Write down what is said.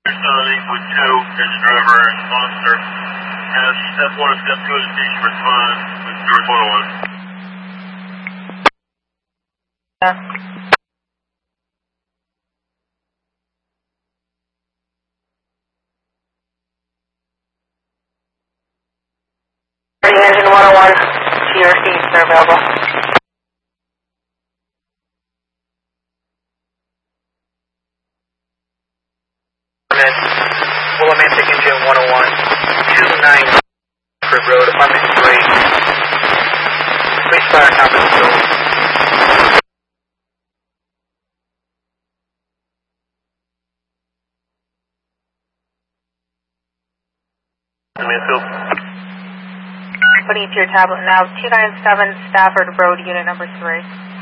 With 2, engine driver and monster. As F1 is F2 to station respond with 021. Engine 101, TRCs are available. Willimantic Engine 101, 29 Crib Road, apartment 3. Please fire conference room. Putting it to your tablet now, 297 Stafford Road, unit number 3.